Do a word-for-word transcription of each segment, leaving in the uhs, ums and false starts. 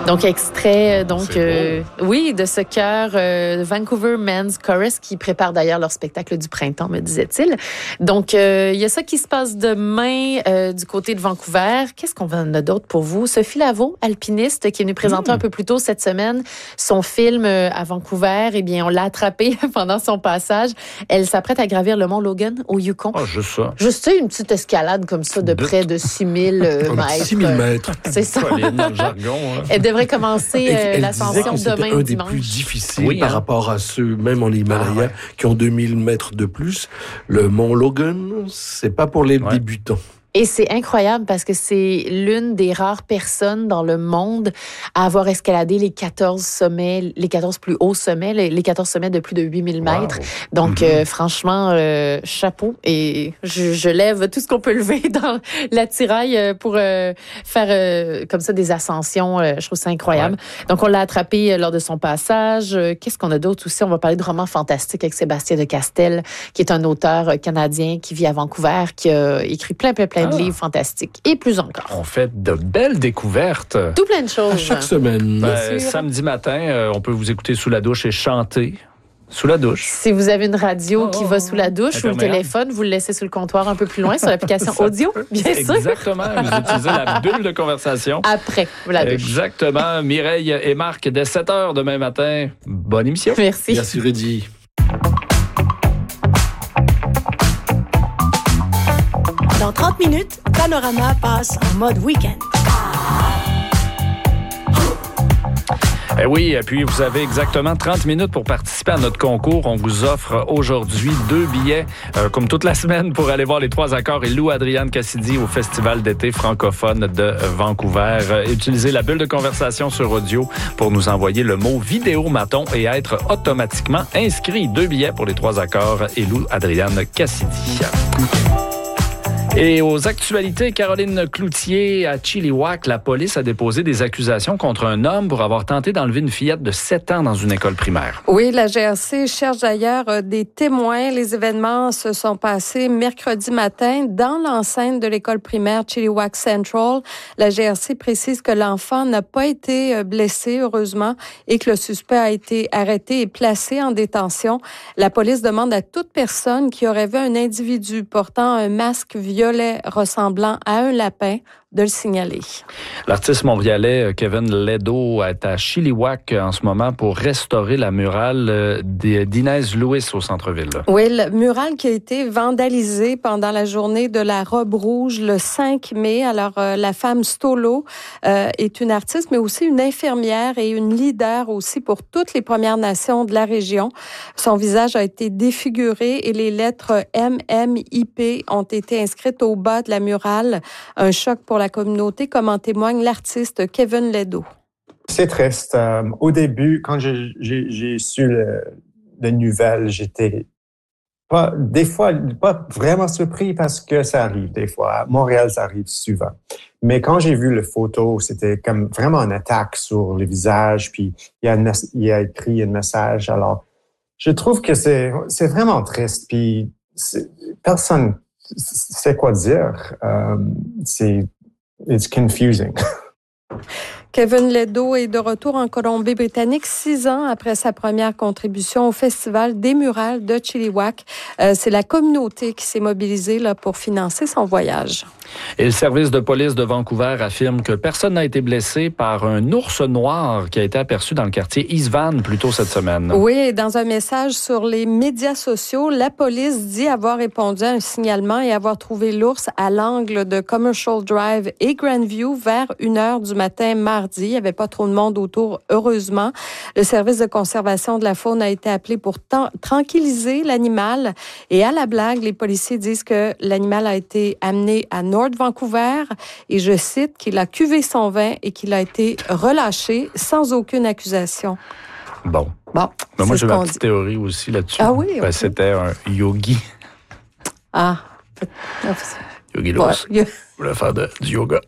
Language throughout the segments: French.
Donc, extrait, donc, euh, oui, de ce chœur euh, Vancouver Men's Chorus qui prépare d'ailleurs leur spectacle du printemps, me disait-il. Donc, euh, il y a ça qui se passe demain euh, du côté de Vancouver. Qu'est-ce qu'on en a d'autre pour vous? Sophie Laveau, alpiniste, qui est venue présenter mmh. un peu plus tôt cette semaine son film euh, à Vancouver. Eh bien, on l'a attrapée pendant son passage. Elle s'apprête à gravir le mont Logan au Yukon. Ah, juste ça. Juste une petite escalade comme ça de, de... près de six mille euh, mètres. six mille mètres. C'est ça. Colline, dans le jargon, hein. Elle devrait commencer euh, elle l'ascension disait que demain c'était un dimanche. des plus difficiles oui, par hein. rapport à ceux, même en Himalaya, ah, ouais. qui ont deux mille mètres de plus. Le mont Logan, c'est pas pour les ouais. débutants. Et c'est incroyable parce que c'est l'une des rares personnes dans le monde à avoir escaladé les quatorze sommets, les quatorze plus hauts sommets, les quatorze sommets de plus de huit mille mètres. Wow. Donc, mm-hmm. euh, franchement, euh, chapeau. Et je, je lève tout ce qu'on peut lever dans l'attirail pour euh, faire euh, comme ça des ascensions. Euh, je trouve ça incroyable. Ouais. Donc, on l'a attrapé lors de son passage. Qu'est-ce qu'on a d'autre aussi? On va parler de romans fantastiques avec Sébastien de Castel, qui est un auteur canadien qui vit à Vancouver, qui a écrit plein, plein, plein de livres fantastiques et plus encore. On fait de belles découvertes. Tout plein de choses. À chaque semaine. Ben, samedi matin, euh, on peut vous écouter sous la douche et chanter sous la douche. Si vous avez une radio oh, qui va sous la douche ou le téléphone, téléphone, vous le laissez sur le comptoir un peu plus loin sur l'application audio, bien sûr. Exactement. Vous utilisez la bulle de conversation. Après la douche. Exactement. Mireille et Marc, dès sept heures demain matin. Bonne émission. Merci. Merci, Reddy. Dans trente minutes, Panorama passe en mode week-end. Eh oui, et puis vous avez exactement trente minutes pour participer à notre concours. On vous offre aujourd'hui deux billets, euh, comme toute la semaine, pour aller voir les Trois Accords et Lou Adrienne Cassidy au Festival d'été francophone de Vancouver. Euh, utilisez la bulle de conversation sur audio pour nous envoyer le mot vidéo maton et être automatiquement inscrit. Deux billets pour les Trois Accords et Lou Adrienne Cassidy. Et aux actualités, Caroline Cloutier, à Chilliwack, la police a déposé des accusations contre un homme pour avoir tenté d'enlever une fillette de sept ans dans une école primaire. Oui, la G R C cherche d'ailleurs des témoins. Les événements se sont passés mercredi matin dans l'enceinte de l'école primaire Chilliwack Central. La G R C précise que l'enfant n'a pas été blessé, heureusement, et que le suspect a été arrêté et placé en détention. La police demande à toute personne qui aurait vu un individu portant un masque violet ressemblant à un lapin de le signaler. L'artiste montréalais Kevin Ledo est à Chilliwack en ce moment pour restaurer la murale d'Inès Lewis au centre-ville. Oui, le mural qui a été vandalisé pendant la journée de la robe rouge le cinq mai. Alors, euh, la femme Stolo euh, est une artiste, mais aussi une infirmière et une leader aussi pour toutes les Premières Nations de la région. Son visage a été défiguré et les lettres M M I P ont été inscrites au bas de la murale. Un choc pour la communauté, comme en témoigne l'artiste Kevin Ledo. C'est triste. Euh, au début, quand j'ai, j'ai, j'ai su le, le nouvelle, j'étais pas, des fois, pas vraiment surpris parce que ça arrive des fois. À Montréal, ça arrive souvent. Mais quand j'ai vu les photos, c'était comme vraiment une attaque sur le visage, puis il y a, une, il y a écrit un message. Alors, je trouve que c'est, c'est vraiment triste, puis c'est, personne sait quoi dire. Euh, c'est It's confusing. Kevin Ledo est de retour en Colombie-Britannique six ans après sa première contribution au Festival des murales de Chilliwack. Euh, c'est la communauté qui s'est mobilisée là, pour financer son voyage. Et le service de police de Vancouver affirme que personne n'a été blessé par un ours noir qui a été aperçu dans le quartier East Van plus tôt cette semaine. Oui, et dans un message sur les médias sociaux, la police dit avoir répondu à un signalement et avoir trouvé l'ours à l'angle de Commercial Drive et Grandview vers une heure du matin mardi. Il n'y avait pas trop de monde autour, heureusement. Le service de conservation de la faune a été appelé pour t- tranquilliser l'animal. Et à la blague, les policiers disent que l'animal a été amené à North Vancouver et je cite qu'il a cuvé son vin et qu'il a été relâché sans aucune accusation. Bon. Bon. Ben moi, j'ai ma petite théorie aussi là-dessus. Ah oui? Ben, okay. C'était un yogi. Ah. Yogi l'ours. Ouais. Il voulait faire de, du yoga.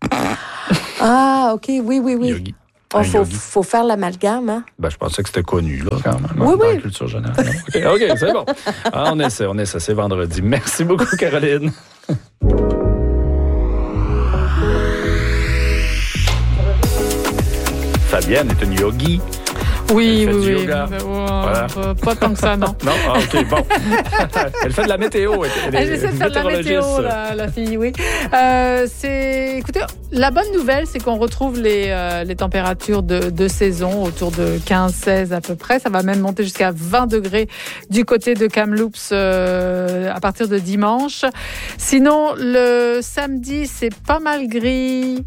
Ah, OK. Oui, oui, oui. Yogi. Il faut, faut faire l'amalgame, hein? Ben, je pensais que c'était connu, là, quand même. Oui, dans oui. la culture générale. OK, OK, c'est bon. Ah, on essaie, on essaie. C'est vendredi. Merci beaucoup, Caroline. Fabienne est une yogi. Oui, Elle fait oui, du oui. yoga. Oh, Voilà. pas, pas tant que ça, non. Non? Ah, OK, bon. Elle fait de la météo. Elle, Elle essaie de faire de la météo, la, la fille, oui. Euh, c'est, écoutez, la bonne nouvelle, c'est qu'on retrouve les, euh, les températures de, de saison autour de quinze seize à peu près. Ça va même monter jusqu'à vingt degrés du côté de Kamloops euh, à partir de dimanche. Sinon, le samedi, c'est pas mal gris,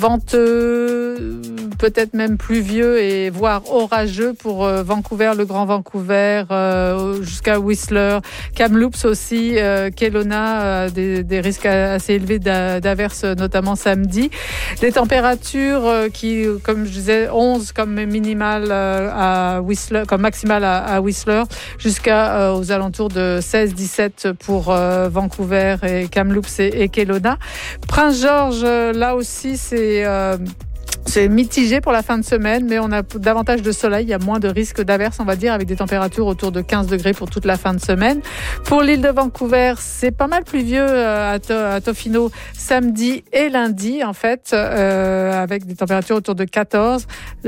venteux, peut-être même pluvieux et voire orageux pour euh, Vancouver, le Grand Vancouver, euh, jusqu'à Whistler, Kamloops aussi, euh, Kelowna, euh, des, des risques assez élevés d'averses, notamment samedi. Des températures euh, qui, comme je disais, onze comme minimale euh, à Whistler, comme maximale à, à Whistler, jusqu'à euh, aux alentours de seize dix-sept pour euh, Vancouver et Kamloops et, et Kelowna. Prince-Georges, là aussi, c'est euh, c'est mitigé pour la fin de semaine, mais on a davantage de soleil. Il y a moins de risques d'averses, on va dire, avec des températures autour de quinze degrés pour toute la fin de semaine. Pour l'île de Vancouver, c'est pas mal pluvieux à, à Tofino samedi et lundi, en fait, euh, avec des températures autour de quatorze.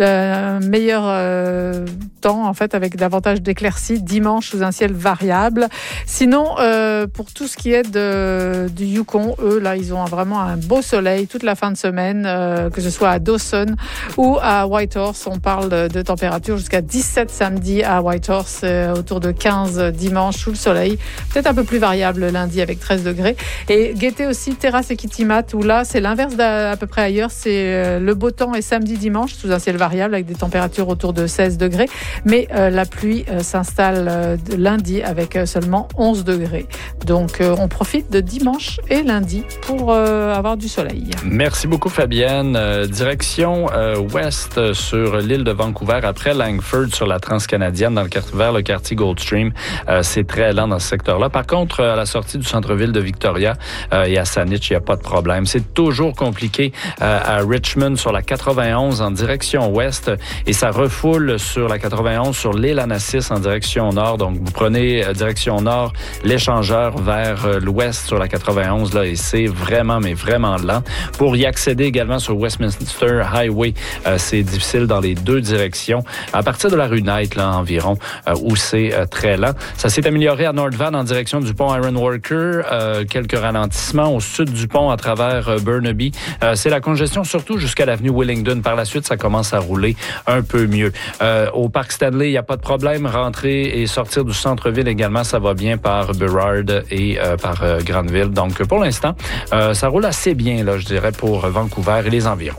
Le meilleur euh, temps, en fait, avec davantage d'éclaircies dimanche sous un ciel variable. Sinon, euh, pour tout ce qui est de, du Yukon, eux, là, ils ont vraiment un beau soleil toute la fin de semaine, euh, que ce soit à Dawson ou à Whitehorse. On parle de, de température jusqu'à dix-sept samedi à Whitehorse, euh, autour de quinze dimanche sous le soleil. Peut-être un peu plus variable lundi avec treize degrés. Et guettez aussi Terrasse et Kitimat, où là, c'est l'inverse d'à à peu près ailleurs. C'est euh, le beau temps et samedi, dimanche, sous un ciel variable avec des températures autour de seize degrés. Mais euh, la pluie euh, s'installe euh, lundi avec euh, seulement onze degrés. Donc, euh, on profite de dimanche et lundi pour euh, avoir du soleil. Merci beaucoup, Fabienne. Euh, direction euh, ouest sur l'île de Vancouver, après Langford, sur la Transcanadienne, dans le quartier, vers le quartier Goldstream. Euh, c'est très lent dans ce secteur-là. Par contre, à la sortie du centre-ville de Victoria euh, et à Saanich, il n'y a pas de problème. C'est toujours compliqué euh, à Richmond, sur la quatre-vingt-onze, en direction ouest, et ça refoule sur la quatre-vingt-onze, sur l'île Annacis, en direction nord. Donc, vous prenez euh, direction nord, l'échangeur vers euh, l'ouest sur la quatre-vingt-onze, là, et c'est vraiment, mais vraiment lent. Pour y accéder également sur Westminster Highway, euh, c'est difficile dans les deux directions. À partir de la rue Knight, là, environ, euh, où c'est euh, très lent. Ça s'est amélioré à North Van en direction du pont Ironworker. Euh, quelques ralentissements au sud du pont à travers euh, Burnaby. Euh, c'est la congestion surtout jusqu'à l'avenue Willingdon. Par la suite, ça commence à rouler un peu mieux. Euh, au Parc Stanley, il n'y a pas de problème. Rentrer et sortir du centre-ville également, ça va bien par Burrard et euh, par euh, Granville. Donc, pour l'instant, euh, ça roule assez bien, là, je dirais, pour Vancouver et les environs.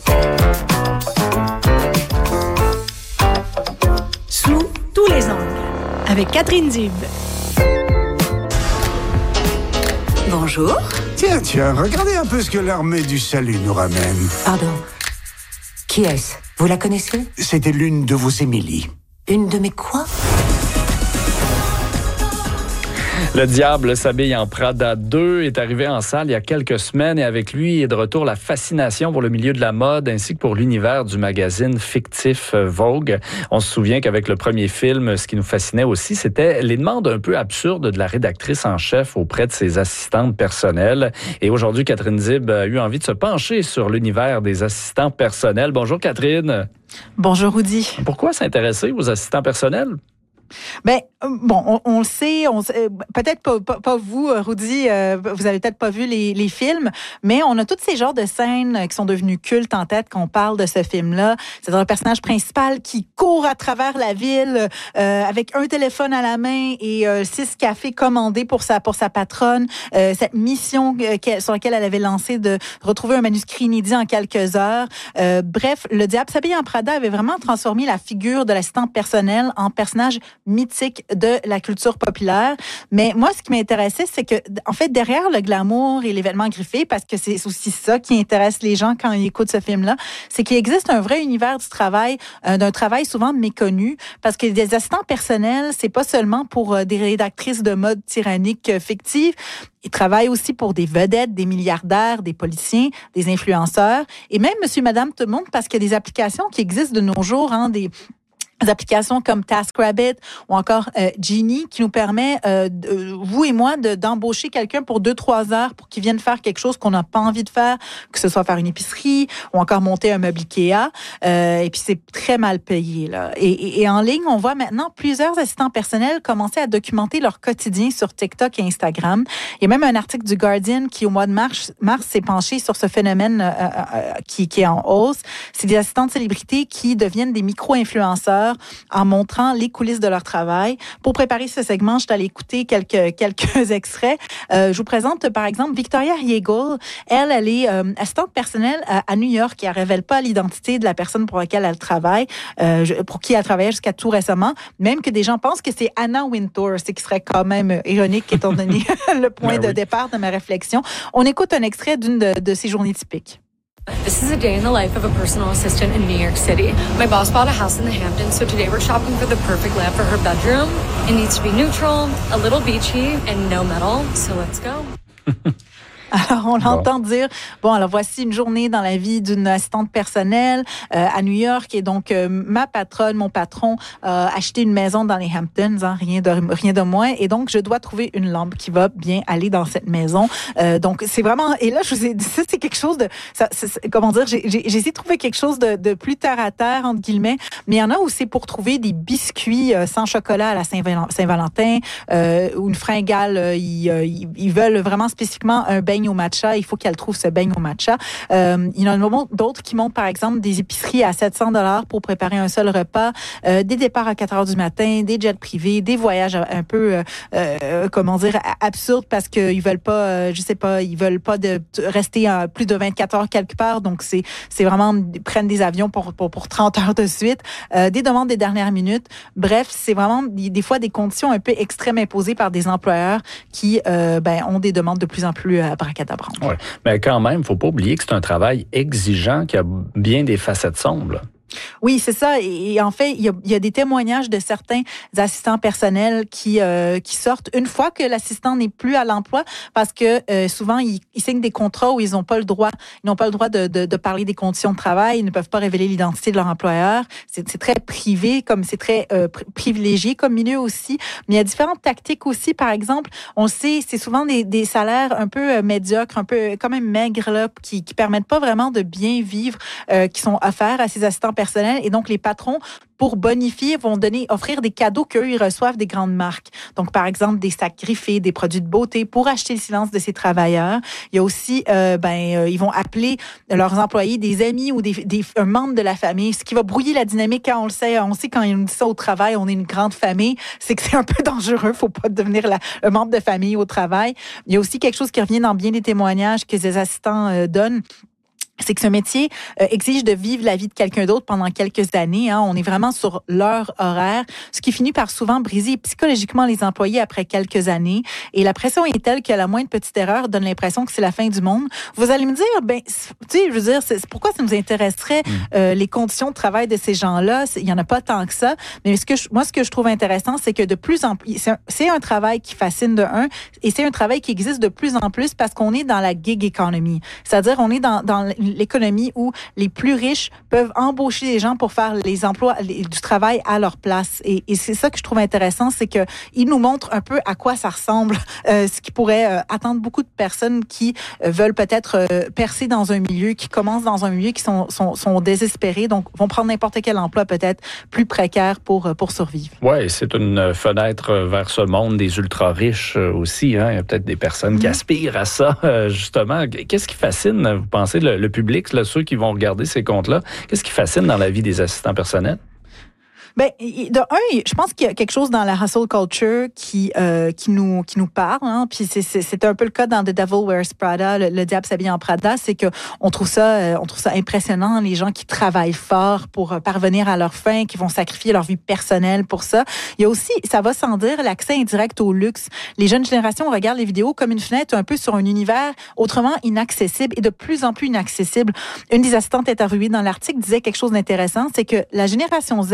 Sous tous les angles, avec Catherine Dib. Bonjour. Tiens, tiens, regardez un peu ce que l'armée du salut nous ramène. Pardon. Qui est-ce? Vous la connaissez? C'était l'une de vos Émilie. Une de mes quoi? Le Diable s'habille en Prada deux est arrivé en salle il y a quelques semaines, et avec lui est de retour la fascination pour le milieu de la mode ainsi que pour l'univers du magazine fictif Vogue. On se souvient qu'avec le premier film, ce qui nous fascinait aussi, c'était les demandes un peu absurdes de la rédactrice en chef auprès de ses assistantes personnelles. Et aujourd'hui, Catherine Dib a eu envie de se pencher sur l'univers des assistants personnels. Bonjour Catherine. Bonjour Rudy. Pourquoi s'intéresser aux assistants personnels? Ben bon, on, on le sait, on, peut-être pas, pas, pas vous, Rudy, euh, vous avez peut-être pas vu les, les films, mais on a tous ces genres de scènes qui sont devenues cultes en tête quand on parle de ce film-là. C'est un personnage principal qui court à travers la ville euh, avec un téléphone à la main et euh, six cafés commandés pour sa pour sa patronne. Euh, cette mission euh, sur laquelle elle avait lancé de retrouver un manuscrit inédit en quelques heures. Euh, bref, Le Diable s'habille en Prada avait vraiment transformé la figure de l'assistant personnel en personnage mythique de la culture populaire. Mais moi, ce qui m'intéressait, c'est que, en fait, derrière le glamour et l'événement griffé, parce que c'est aussi ça qui intéresse les gens quand ils écoutent ce film-là, c'est qu'il existe un vrai univers du travail, euh, d'un travail souvent méconnu, parce que des assistants personnels, c'est pas seulement pour euh, des rédactrices de mode tyranniques euh, fictives. Ils travaillent aussi pour des vedettes, des milliardaires, des policiers, des influenceurs, et même monsieur, madame, tout le monde, parce qu'il y a des applications qui existent de nos jours, hein, des applications comme TaskRabbit ou encore euh, Genie qui nous permet, euh, de, vous et moi, de, d'embaucher quelqu'un pour deux, trois heures pour qu'il vienne faire quelque chose qu'on n'a pas envie de faire, que ce soit faire une épicerie ou encore monter un meuble Ikea. Euh, et puis, c'est très mal payé, là. Et, et, et en ligne, on voit maintenant plusieurs assistants personnels commencer à documenter leur quotidien sur TikTok et Instagram. Il y a même un article du Guardian qui, au mois de mars, mars s'est penché sur ce phénomène euh, euh, qui, qui est en hausse. C'est des assistants de célébrités qui deviennent des micro-influenceurs en montrant les coulisses de leur travail. Pour préparer ce segment, je suis allée écouter quelques, quelques extraits. Euh, je vous présente, par exemple, Victoria Yeagle. Elle, elle est euh, assistante personnelle à, à New York et elle ne révèle pas l'identité de la personne pour laquelle elle travaille, euh, pour qui elle travaillait jusqu'à tout récemment, même que des gens pensent que c'est Anna Wintour, ce qui serait quand même ironique étant donné le point ben de oui. départ de ma réflexion. On écoute un extrait d'une de, de ces journées typiques. This is a day in the life of a personal assistant in New York City. My boss bought a house in the Hamptons, so today we're shopping for the perfect layout for her bedroom. It needs to be neutral, a little beachy, and no metal, so let's go. Alors, on l'entend bon. dire, bon, alors voici une journée dans la vie d'une assistante personnelle euh, à New York. Et donc, euh, ma patronne, mon patron, a euh, acheté une maison dans les Hamptons, hein, rien, de, rien de moins. Et donc, je dois trouver une lampe qui va bien aller dans cette maison. Euh, donc, c'est vraiment... Et là, je vous ai dit, ça, c'est quelque chose de... Ça, c'est, comment dire? J'ai, j'ai, j'ai essayé de trouver quelque chose de, de plus terre-à-terre, entre guillemets. Mais il y en a où c'est pour trouver des biscuits euh, sans chocolat à la Saint-Valentin euh, ou une fringale. Euh, ils, euh, ils veulent vraiment spécifiquement un beigne au matcha. Il faut qu'elle trouve ce beigne au matcha. Euh, il y en a d'autres qui montent, par exemple, des épiceries à sept cents dollars pour préparer un seul repas, euh, des départs à quatre heures du matin, des jets privés, des voyages un peu, euh, euh, comment dire, absurdes parce qu'ils veulent pas, euh, je sais pas, ils veulent pas de, de rester à plus de vingt-quatre heures quelque part. Donc, c'est, c'est vraiment, ils prennent des avions pour, pour, pour trente heures de suite, euh, des demandes des dernières minutes. Bref, c'est vraiment des, des fois des conditions un peu extrêmes imposées par des employeurs qui, euh, ben, ont des demandes de plus en plus euh, bracadabrante. Oui, mais quand même, il ne faut pas oublier que c'est un travail exigeant qui a bien des facettes sombres. Oui, c'est ça. Et, et en fait, il y, a, il y a des témoignages de certains assistants personnels qui euh, qui sortent une fois que l'assistant n'est plus à l'emploi, parce que euh, souvent ils, ils signent des contrats où ils n'ont pas le droit, ils n'ont pas le droit de, de, de parler des conditions de travail, ils ne peuvent pas révéler l'identité de leur employeur. C'est, c'est très privé, comme c'est très euh, privilégié comme milieu aussi. Mais il y a différentes tactiques aussi. Par exemple, on sait, c'est souvent des, des salaires un peu euh, médiocres, un peu quand même maigres là, qui qui permettent pas vraiment de bien vivre, euh, qui sont offerts à ces assistants personnels. Et donc, les patrons, pour bonifier, vont donner, offrir des cadeaux qu'eux, ils reçoivent des grandes marques. Donc, par exemple, des sacs griffés, des produits de beauté pour acheter le silence de ces travailleurs. Il y a aussi, euh, ben, euh, ils vont appeler leurs employés des amis ou des, des un membre de la famille, ce qui va brouiller la dynamique quand on le sait. On sait quand ils nous disent ça au travail, on est une grande famille, c'est que c'est un peu dangereux. Faut pas devenir la, un membre de famille au travail. Il y a aussi quelque chose qui revient dans bien des témoignages que ces assistants euh, donnent. C'est que ce métier euh, exige de vivre la vie de quelqu'un d'autre pendant quelques années. Hein. On est vraiment sur l'heure horaire, ce qui finit par souvent briser psychologiquement les employés après quelques années. Et la pression est telle que la moindre petite erreur donne l'impression que c'est la fin du monde. Vous allez me dire, ben, tu sais, je veux dire, c'est, pourquoi ça nous intéresserait euh, les conditions de travail de ces gens-là? Il y en a pas tant que ça. Mais ce que je, moi, ce que je trouve intéressant, c'est que de plus en plus, c'est un, c'est un travail qui fascine de un, et c'est un travail qui existe de plus en plus parce qu'on est dans la gig economy. C'est-à-dire, on est dans, dans l'économie où les plus riches peuvent embaucher des gens pour faire les emplois, les, du travail à leur place. Et, et c'est ça que je trouve intéressant, c'est que ils nous montrent un peu à quoi ça ressemble, euh, ce qui pourrait euh, attendre beaucoup de personnes qui euh, veulent peut-être euh, percer dans un milieu, qui commencent dans un milieu, qui sont, sont, sont désespérés, donc vont prendre n'importe quel emploi peut-être plus précaire pour, pour survivre. Oui, c'est une fenêtre vers ce monde des ultra-riches aussi. Hein? Il y a peut-être des personnes mmh. qui aspirent à ça, justement. Qu'est-ce qui fascine, vous pensez, le, le public, là, ceux qui vont regarder ces comptes-là, qu'est-ce qui fascine dans la vie des assistants personnels? Ben, de un, je pense qu'il y a quelque chose dans la hustle culture qui euh, qui nous qui nous parle. Hein, puis c'est, c'est c'est un peu le cas dans The Devil Wears Prada, le, le diable s'habille en Prada, c'est que on trouve ça euh, on trouve ça impressionnant, les gens qui travaillent fort pour parvenir à leur fin, qui vont sacrifier leur vie personnelle pour ça. Il y a aussi, ça va sans dire, l'accès indirect au luxe. Les jeunes générations regardent les vidéos comme une fenêtre un peu sur un univers autrement inaccessible et de plus en plus inaccessible. Une des assistantes interviewées dans l'article disait quelque chose d'intéressant, c'est que la génération Z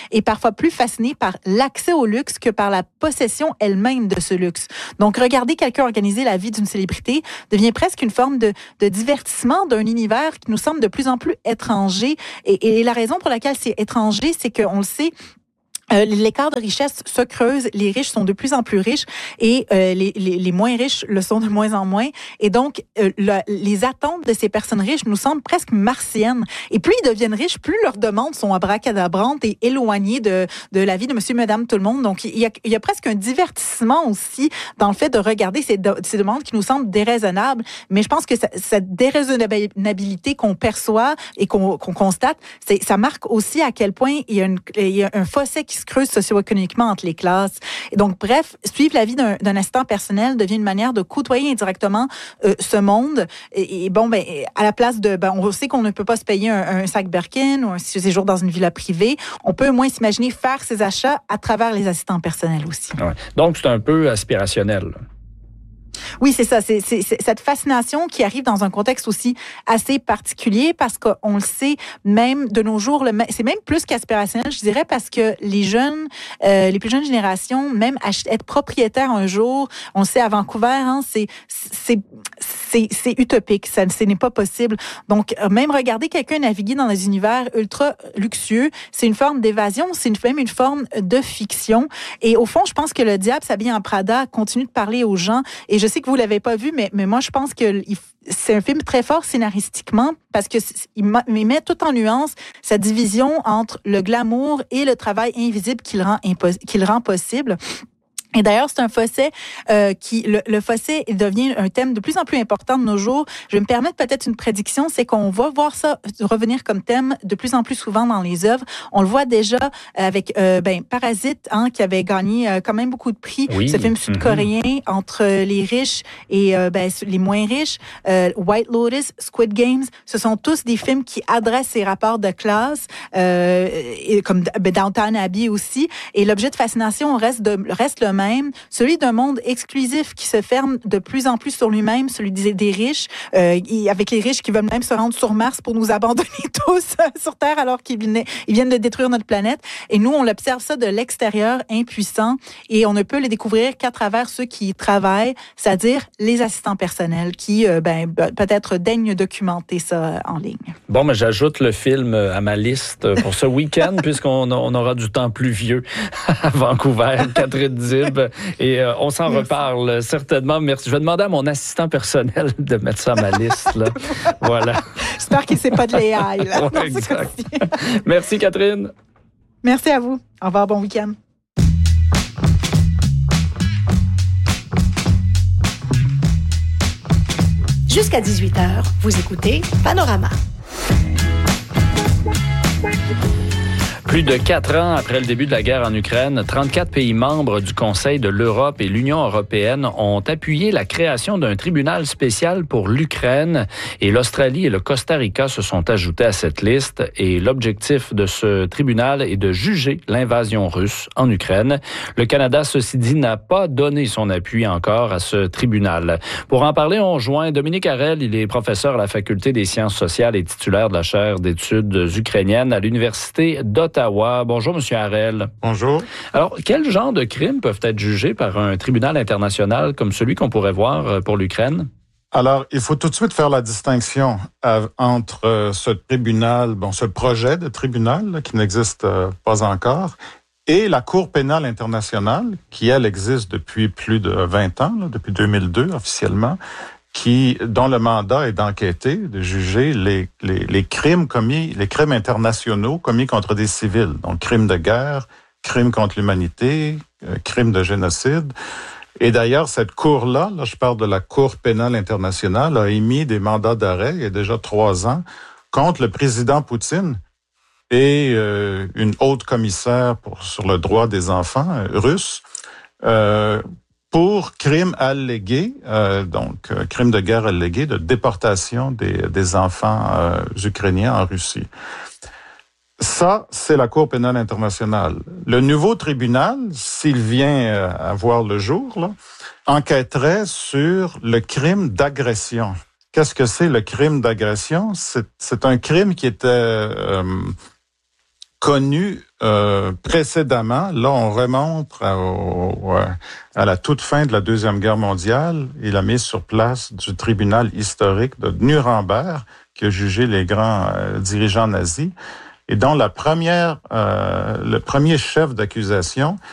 est parfois plus fasciné par l'accès au luxe que par la possession elle-même de ce luxe. Donc, regarder quelqu'un organiser la vie d'une célébrité devient presque une forme de, de divertissement d'un univers qui nous semble de plus en plus étranger. Et, et la raison pour laquelle c'est étranger, c'est qu'on le sait, Euh, l'écart de richesse se creuse, les riches sont de plus en plus riches et euh, les, les, les moins riches le sont de moins en moins. Et donc, euh, le, les attentes de ces personnes riches nous semblent presque martiennes. Et plus ils deviennent riches, plus leurs demandes sont abracadabrantes et éloignées de, de la vie de monsieur, madame, tout le monde. Donc, il y a, il y a presque un divertissement aussi dans le fait de regarder ces, de, ces demandes qui nous semblent déraisonnables. Mais je pense que ça, cette déraisonnabilité qu'on perçoit et qu'on, qu'on constate, c'est, ça marque aussi à quel point il y a, une, il y a un fossé qui se creuse socio-économiquement entre les classes. Et donc, bref, suivre la vie d'un, d'un assistant personnel devient une manière de côtoyer indirectement euh, ce monde. Et, et bon, ben, à la place de, ben, on sait qu'on ne peut pas se payer un, un sac Birkin ou un séjour dans une villa privée. On peut au moins s'imaginer faire ses achats à travers les assistants personnels aussi. Ouais. Donc, c'est un peu aspirationnel. Oui, c'est ça. C'est, c'est, c'est cette fascination qui arrive dans un contexte aussi assez particulier parce qu'on le sait, même de nos jours, le, c'est même plus qu'aspirationnel, je dirais, parce que les jeunes, euh, les plus jeunes générations, même ach- être propriétaire un jour, on le sait à Vancouver, hein, c'est, c'est, c'est, c'est utopique. Ça, ce n'est pas possible. Donc, même regarder quelqu'un naviguer dans des univers ultra luxueux, c'est une forme d'évasion, c'est une, même une forme de fiction. Et au fond, je pense que Le Diable s'habille en Prada continue de parler aux gens. Et je sais que vous l'avez pas vu, mais, mais moi, je pense que il, c'est un film très fort scénaristiquement parce que il, il met tout en nuance sa division entre le glamour et le travail invisible qu'il rend, impos, qu'il rend possible. Et d'ailleurs, c'est un fossé euh, qui, le, le fossé devient un thème de plus en plus important de nos jours. Je vais me permettre peut-être une prédiction, c'est qu'on va voir ça revenir comme thème de plus en plus souvent dans les œuvres. On le voit déjà avec euh, ben, Parasite, hein, qui avait gagné euh, quand même beaucoup de prix. Oui. Ce film sud-coréen mm-hmm. entre les riches et euh, ben, les moins riches. Euh, White Lotus, Squid Games, ce sont tous des films qui adressent ces rapports de classe, euh, et comme ben, Downton Abbey aussi. Et l'objet de fascination reste, de, reste le même. Celui d'un monde exclusif qui se ferme de plus en plus sur lui-même, celui des, des riches, euh, avec les riches qui veulent même se rendre sur Mars pour nous abandonner tous sur Terre alors qu'ils viennent, ils viennent de détruire notre planète. Et nous, on l'observe ça de l'extérieur, impuissant, et on ne peut les découvrir qu'à travers ceux qui y travaillent, c'est-à-dire les assistants personnels qui, euh, ben, peut-être daignent documenter ça en ligne. Bon, mais j'ajoute le film à ma liste pour ce week-end, puisqu'on on aura du temps pluvieux à Vancouver, Catherine Dib. Et euh, on s'en Merci. reparle certainement. Merci. Je vais demander à mon assistant personnel de mettre ça à ma liste. Là. Voilà. J'espère qu'il ne sait pas de l'A I. Là, ouais, exact. Merci, Catherine. Merci à vous. Au revoir. Bon week-end. Jusqu'à dix-huit heures, vous écoutez Panorama. Plus de quatre ans après le début de la guerre en Ukraine, trente-quatre pays membres du Conseil de l'Europe et l'Union européenne ont appuyé la création d'un tribunal spécial pour l'Ukraine et l'Australie et le Costa Rica se sont ajoutés à cette liste et l'objectif de ce tribunal est de juger l'invasion russe en Ukraine. Le Canada, ceci dit, n'a pas donné son appui encore à ce tribunal. Pour en parler, on joint Dominique Harel, il est professeur à la Faculté des sciences sociales et titulaire de la chaire d'études ukrainiennes à l'Université d'Ottawa. Bonjour, M. Harel. Bonjour. Alors, quel genre de crimes peuvent être jugés par un tribunal international comme celui qu'on pourrait voir pour l'Ukraine? Alors, il faut tout de suite faire la distinction euh, entre euh, ce tribunal, bon, ce projet de tribunal là, qui n'existe euh, pas encore, et la Cour pénale internationale, qui, elle, existe depuis plus de vingt ans, là, depuis deux mille deux officiellement, qui, dont le mandat est d'enquêter, de juger les, les, les crimes commis, les crimes internationaux commis contre des civils. Donc, crimes de guerre, crimes contre l'humanité, euh, crimes de génocide. Et d'ailleurs, cette cour-là, là, je parle de la Cour pénale internationale, a émis des mandats d'arrêt il y a déjà trois ans contre le président Poutine et euh, une haute commissaire pour, sur le droit des enfants euh, russe, euh, pour crimes allégués, euh, donc euh, crimes de guerre allégués, de déportation des, des enfants euh, ukrainiens en Russie. Ça, c'est la Cour pénale internationale. Le nouveau tribunal, s'il vient euh, à voir le jour, là, enquêterait sur le crime d'agression. Qu'est-ce que c'est le crime d'agression? C'est, c'est un crime qui était euh, connu euh, précédemment. Là, on remonte à, au, à la toute fin de la Deuxième Guerre mondiale et la mise sur place du tribunal historique de Nuremberg qui a jugé les grands euh, dirigeants nazis. Et dont la première, euh, le premier chef d'accusation,